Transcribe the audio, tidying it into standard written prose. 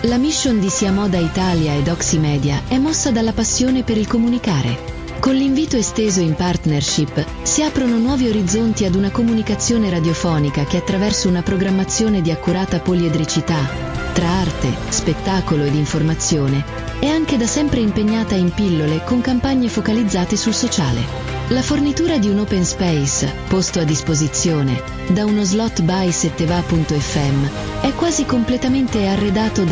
La mission di Sia Moda Italia ed Oximedia è mossa dalla passione per il comunicare. Con l'invito esteso in partnership si aprono nuovi orizzonti ad una comunicazione radiofonica che attraverso una programmazione di accurata poliedricità tra arte, spettacolo ed informazione è anche da sempre impegnata in pillole con campagne focalizzate sul sociale. La fornitura di un open space posto a disposizione da uno slot by setteva.fm è quasi completamente arredato